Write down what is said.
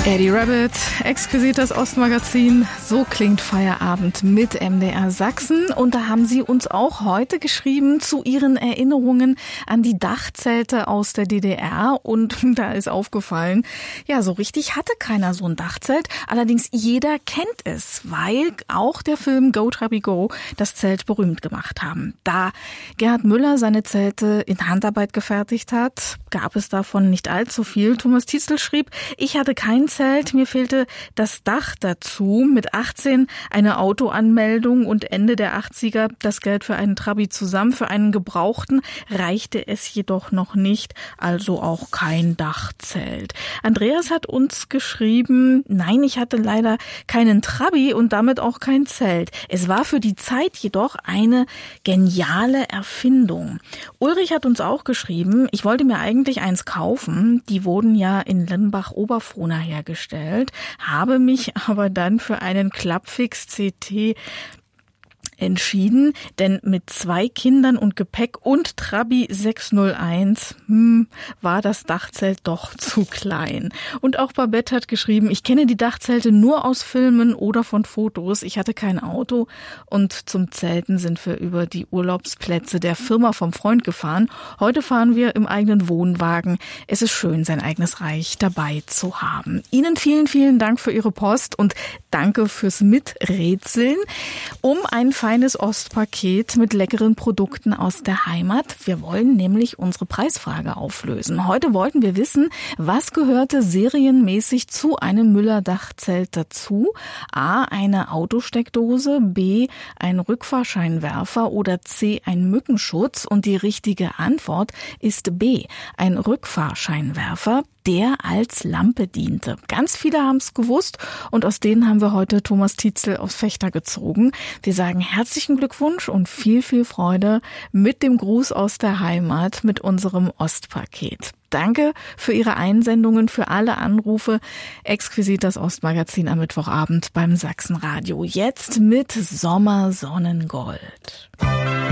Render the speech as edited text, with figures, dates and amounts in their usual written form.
Eddie Rabbitt, exquisit das Ostmagazin. So klingt Feierabend mit MDR Sachsen. Und da haben Sie uns auch heute geschrieben zu Ihren Erinnerungen an die Dachzelte aus der DDR. Und da ist aufgefallen, ja, so richtig hatte keiner so ein Dachzelt. Allerdings jeder kennt es, weil auch der Film Go Trabi Go das Zelt berühmt gemacht haben. Da Gerhard Müller seine Zelte in Handarbeit gefertigt hat, gab es davon nicht allzu viel. Thomas Tietzel schrieb, ich hatte kein Zelt, mir fehlte das Dach dazu. Mit 18 eine Autoanmeldung und Ende der 80er das Geld für einen Trabi zusammen. Für einen Gebrauchten reichte es jedoch noch nicht, also auch kein Dachzelt. Andreas hat uns geschrieben, nein, ich hatte leider keinen Trabi und damit auch kein Zelt. Es war für die Zeit jedoch eine geniale Erfindung. Ulrich hat uns auch geschrieben, ich wollte mir eigentlich eins kaufen. Die wurden ja in Limbach-Oberfrohna hergestellt, habe mich aber dann für einen Klappfix CT entschieden, denn mit 2 Kindern und Gepäck und Trabi 601 war das Dachzelt doch zu klein. Und auch Babette hat geschrieben, ich kenne die Dachzelte nur aus Filmen oder von Fotos. Ich hatte kein Auto und zum Zelten sind wir über die Urlaubsplätze der Firma vom Freund gefahren. Heute fahren wir im eigenen Wohnwagen. Es ist schön, sein eigenes Reich dabei zu haben. Ihnen vielen, vielen Dank für Ihre Post und danke fürs Miträtseln. Um ein feines Ostpaket mit leckeren Produkten aus der Heimat. Wir wollen nämlich unsere Preisfrage auflösen. Heute wollten wir wissen, was gehörte serienmäßig zu einem Müller-Dachzelt dazu? A, eine Autosteckdose, B, ein Rückfahrscheinwerfer oder C, ein Mückenschutz? Und die richtige Antwort ist B, ein Rückfahrscheinwerfer, der als Lampe diente. Ganz viele haben es gewusst und aus denen haben wir heute Thomas Tietzel aus Vechta gezogen. Wir sagen herzlichen Glückwunsch und viel, viel Freude mit dem Gruß aus der Heimat, mit unserem Ostpaket. Danke für Ihre Einsendungen, für alle Anrufe. Exquisit das Ostmagazin am Mittwochabend beim Sachsenradio. Jetzt mit Sommersonnengold.